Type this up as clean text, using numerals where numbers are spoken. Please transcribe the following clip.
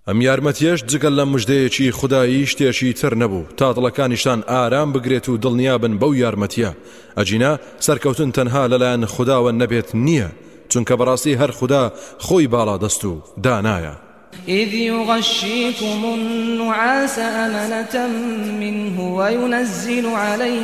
ئەم یارمەتیەش جگەل لە مژدەیەکی خودایی شتێکی تر نەبوو تا دڵەکانیشتان ئارام بگرێت و دڵنیابن بەو یارمەتیە ئەجینا سەرکەوتن تەنها لەلایەن خوداوە نەبێت نییە چونکە بەڕاستی هەر خوددا خۆی باڵا دەست و دانایە. إذ يغشيكم النعاس أمنة منه وينزل عليكم